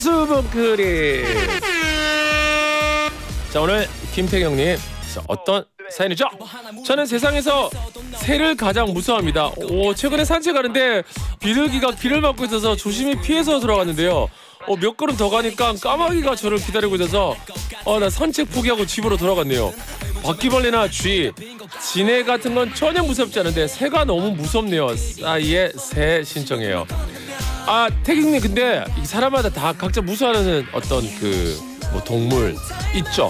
수분크림. 자, 오늘 김태경님 어떤 사연이죠? 저는 세상에서 새를 가장 무서워합니다. 최근에 산책하는데 비둘기가 길을 막고 있어서 조심히 피해서 들어갔는데요. 몇 걸음 더 가니까 까마귀가 저를 기다리고 있어서 나 산책 포기하고 집으로 돌아갔네요. 바퀴벌레나 쥐, 지네 같은 건 전혀 무섭지 않은데 새가 너무 무섭네요. 싸이의 새 신청해요. 태경님, 근데 사람마다 다 각자 무서워하는 어떤 뭐 동물 있죠.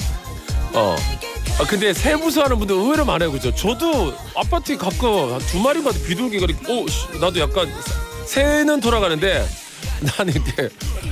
근데 새 무서워하는 분들 의외로 많아요, 그죠? 저도 아파트에 가끔 두 마리마다 비둘기가 나도 약간 새는 돌아가는데 나는 이제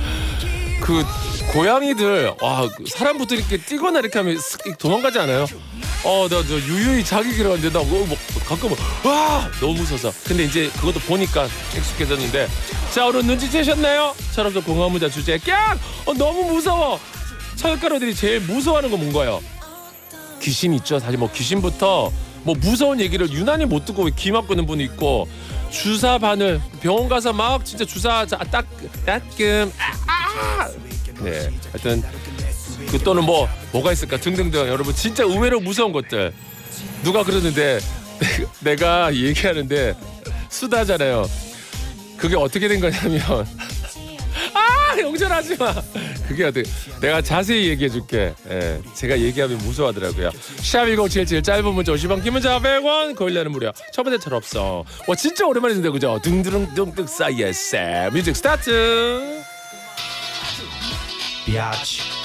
고양이들 사람부터 이렇게 뛰거나 이렇게 하면 도망가지 않아요? 나 유유히 자기 길 갔는데 나 가끔 너무 무서워서. 근데 이제 그것도 보니까 익숙해졌는데. 자, 오늘 눈치채셨나요? 철없어 공허한 문자 주제 너무 무서워. 철가루들이 제일 무서워하는 건 뭔가요? 귀신 있죠. 사실 귀신부터 무서운 얘기를 유난히 못 듣고 귀 막고는 분이 있고, 주사 바늘 병원 가서 막 진짜 주사 따끔 네, 하여튼 또는 뭐가 있을까 등등등. 여러분 진짜 의외로 무서운 것들. 누가 그러는데 내가 얘기하는데 수다잖아요. 그게 어떻게 된 거냐면 용전하지 마. 그게 어떻게, 내가 자세히 얘기해 줄게. 제가 얘기하면 무서워하더라고요. 샵1077 짧은 문자 50원, 긴 문자 100원, 고일라는 무료. 첫 번째 철없어. 진짜 오랜만에 듣는데, 그죠? 둥두릉둥뚝 사이에 쌤 뮤직 스타트. 비아치